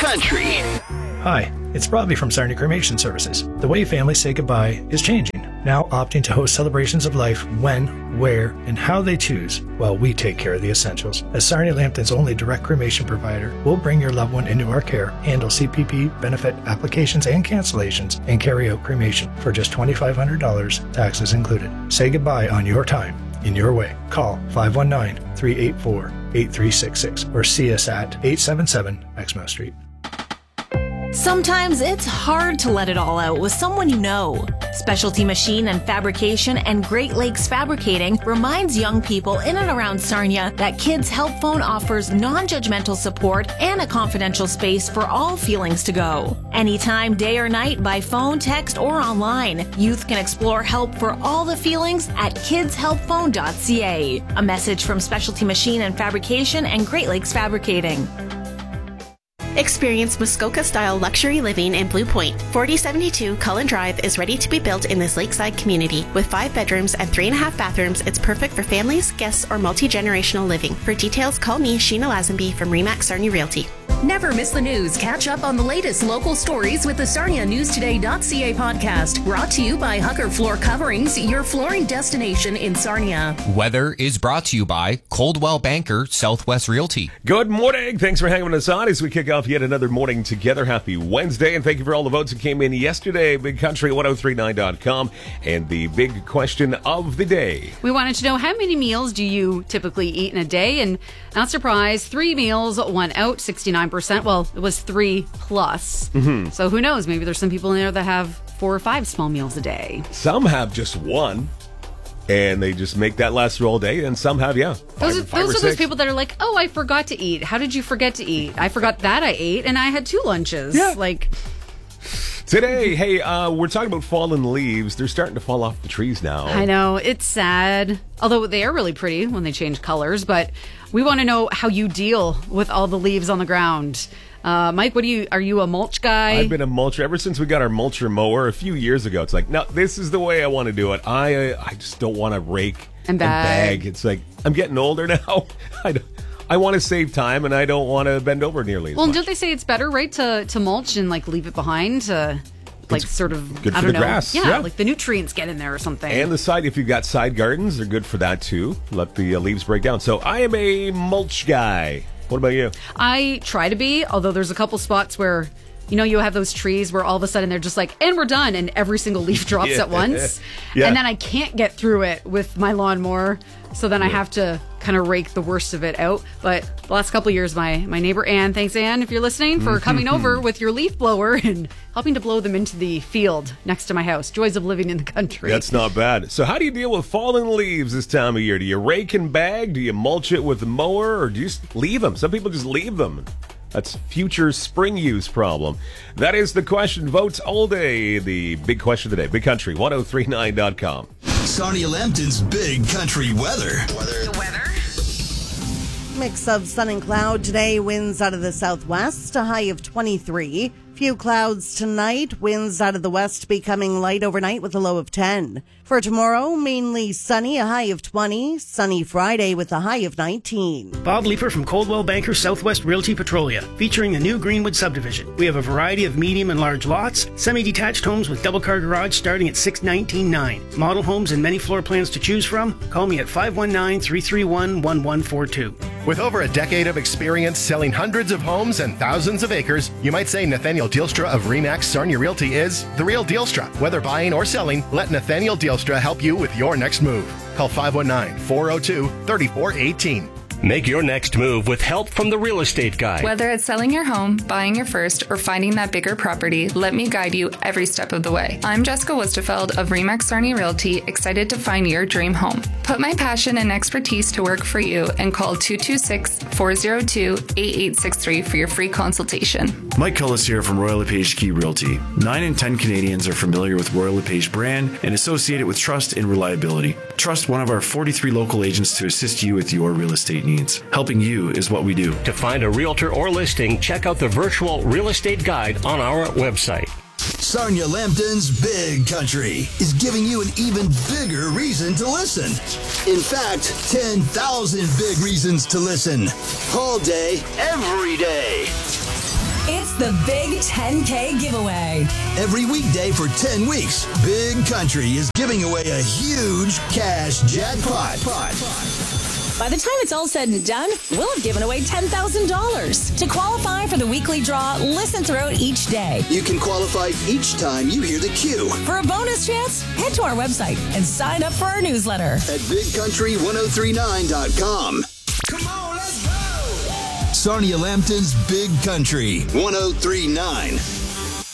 Country. Hi, it's Robbie from Sarnia Cremation Services. The way families say goodbye is changing, now opting to host celebrations of life when, where, and how they choose, while we take care of the essentials. As Sarnia Lambton's only direct cremation provider, we'll bring your loved one into our care, handle CPP, benefit applications and cancellations, and carry out cremation for just $2,500, taxes included. Say goodbye on your time, in your way. Call 519-384-8366 or see us at 877 Exmouth Street. Sometimes it's hard to let it all out with someone you know. Specialty Machine and Fabrication and Great Lakes Fabricating reminds young people in and around Sarnia that Kids Help Phone offers non-judgmental support and a confidential space for all feelings to go. Anytime, day or night, by phone, text, or online, youth can explore help for all the feelings at kidshelpphone.ca. A message from Specialty Machine and Fabrication and Great Lakes Fabricating. Experience Muskoka-style luxury living in Blue Point. 4072 Cullen Drive is ready to be built in this lakeside community. With 5 bedrooms and 3.5 bathrooms, it's perfect for families, guests, or multi-generational living. For details, call me, Sheena Lazenby from Remax Sarnia Realty. Never miss the news. Catch up on the latest local stories with the SarniaNewsToday.ca podcast. Brought to you by Hucker Floor Coverings, your flooring destination in Sarnia. Weather is brought to you by Coldwell Banker Southwest Realty. Good morning. Thanks for hanging us on as we kick off yet another morning together. Happy Wednesday, and thank you for all the votes that came in yesterday. Big Country 1039.com, and the big question of the day. We wanted to know, how many meals do you typically eat in a day? And not surprised, 3 meals, 1 out, 69%. Well, it was 3 plus. Mm-hmm. So who knows? Maybe there's some people in there that have 4 or 5 small meals a day. Some have just 1. And they just make that last all day, and some have, Those are those people that are like, oh, I forgot to eat. How did you forget to eat? I forgot that I ate, and I had 2 lunches. Yeah. Like, today, hey, we're talking about fallen leaves. They're starting to fall off the trees now. I know, it's sad. Although they are really pretty when they change colors, but we want to know how you deal with all the leaves on the ground. Mike, are you a mulch guy? I've been a mulcher ever since we got our mulcher mower a few years ago. It's like, no, this is the way I want to do it. I just don't want to rake and bag. It's like, I'm getting older now. I want to save time, and I don't want to bend over nearly as much. Well, don't they say it's better, right, to mulch and like leave it behind to like it's sort of good for the grass. Yeah, like the nutrients get in there or something. And the side, if you've got side gardens, they're good for that too. Let the leaves break down. So I am a mulch guy. What about you? I try to be, although there's a couple spots where, you have those trees where all of a sudden they're just like, and we're done, and every single leaf drops at once. Yeah. And then I can't get through it with my lawnmower, so then I have to kind of rake the worst of it out. But the last couple of years, my neighbor Ann, thanks Ann if you're listening, for coming over with your leaf blower and helping to blow them into the field next to my house. Joys of living in the country. That's not bad. So how do you deal with fallen leaves this time of year? Do you rake and bag? Do you mulch it with a mower? Or do you just leave them? Some people just leave them. That's future spring use problem. That is the question. Votes all day. The big question of the day. Big Country 1039.com. Sarnia Lambton's Big Country weather. The weather? Mix of sun and cloud today. Winds out of the southwest, a high of 23. Few clouds tonight. Winds out of the west becoming light overnight with a low of 10. For tomorrow, mainly sunny, a high of 20. Sunny Friday with a high of 19. Bob Leeper from Coldwell Banker Southwest Realty Petrolia, featuring the new Greenwood subdivision. We have a variety of medium and large lots, semi-detached homes with double-car garage starting at $619,900. Model homes and many floor plans to choose from. Call me at 519-331-1142. With over a decade of experience selling hundreds of homes and thousands of acres, you might say Nathaniel Dealstra of Remax Sarnia Realty is the real Dealstra. Whether buying or selling, let Nathaniel Dealstra help you with your next move. Call 519-402-3418. Make your next move with help from the Real Estate Guy. Whether it's selling your home, buying your first, or finding that bigger property, let me guide you every step of the way. I'm Jessica Westerfeld of Remax Sarnia Realty, excited to find your dream home. Put my passion and expertise to work for you and call 226-402-8863 for your free consultation. Mike Cullis here from Royal LePage Key Realty. 9 in 10 Canadians are familiar with Royal LePage brand and associate it with trust and reliability. Trust one of our 43 local agents to assist you with your real estate needs. Helping you is what we do. To find a realtor or listing, check out the virtual real estate guide on our website. Sarnia Lambton's Big Country is giving you an even bigger reason to listen. In fact, 10,000 big reasons to listen. All day, every day. It's the the Big 10K giveaway. Every weekday for 10 weeks, Big Country is giving away a huge cash jackpot. By the time it's all said and done, we'll have given away $10,000. To qualify for the weekly draw, listen throughout each day. You can qualify each time you hear the cue. For a bonus chance, head to our website and sign up for our newsletter at bigcountry1039.com. Come on, let's go! Sarnia Lambton's Big Country 1039.